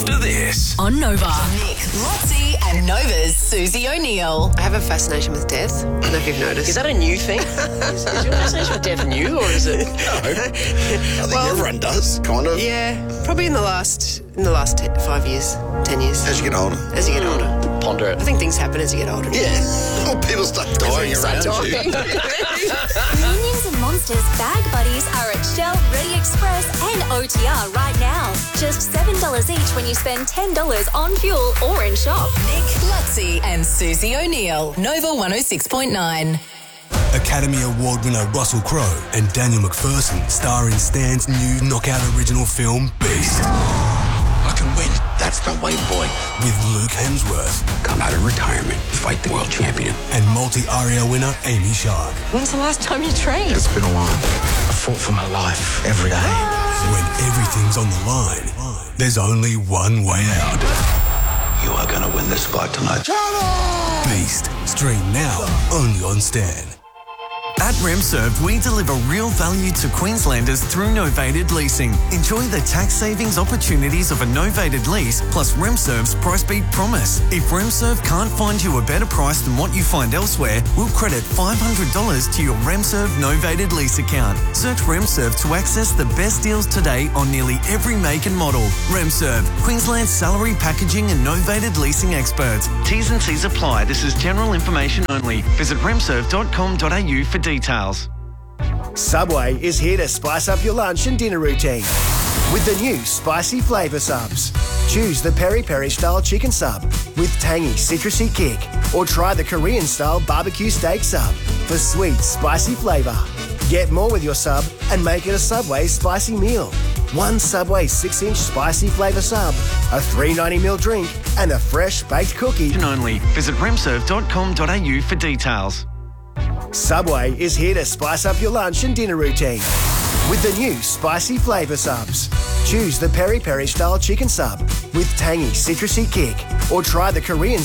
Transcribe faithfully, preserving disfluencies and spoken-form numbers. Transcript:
after this. On Nova. Nick, Lotzie and Nova's Susie O'Neill. I have a fascination with death. I don't know if you've noticed. Is that a new thing? is, is your fascination with death new, or is it? No. I think well, everyone does, kind of. Yeah, probably in the last in the last ten, five years, ten years. As you get older. As you get older. Ponder it. I think things happen as you get older. Yeah. Oh, people start dying around you. Minions and Monsters Bag Buddies are at Shell, Ready Express and O T R right now. Just seven dollars each when you spend ten dollars on fuel or in shop. Nick, Lotzie and Susie O'Neill. Nova one oh six point nine. Academy Award winner Russell Crowe and Daniel McPherson star in Stan's new knockout original film, Beast. I can win. That's the way, boy. With Luke Hemsworth. Come out of retirement, fight the world champion. And multi-Aria winner Amy Shark. When's the last time you trained? It's been a while. I fought for my life every day. When everything's on the line, there's only one way out. You are going to win this fight tonight. Beast. Stream now, only on Stan. At RemServe, we deliver real value to Queenslanders through novated leasing. Enjoy the tax savings opportunities of a novated lease plus RemServe's price beat promise. If RemServe can't find you a better price than what you find elsewhere, we'll credit five hundred dollars to your RemServe novated lease account. Search RemServe to access the best deals today on nearly every make and model. RemServe, Queensland's salary packaging and novated leasing experts. T's and C's apply. This is general information only. Visit remserve dot com dot a u for details. Subway is here to spice up your lunch and dinner routine with the new spicy flavour subs. Choose the peri peri style chicken sub with tangy citrusy kick, or try the Korean style barbecue steak sub for sweet spicy flavour. Get more with your sub and make it a Subway spicy meal. One Subway six inch spicy flavour sub, a three ninety milliliter drink and a fresh baked cookie. Only. Visit remserve dot com dot a u for details. Subway is here to spice up your lunch and dinner routine with the new spicy flavour subs. Choose the peri peri style chicken sub with tangy citrusy kick, or try the Korean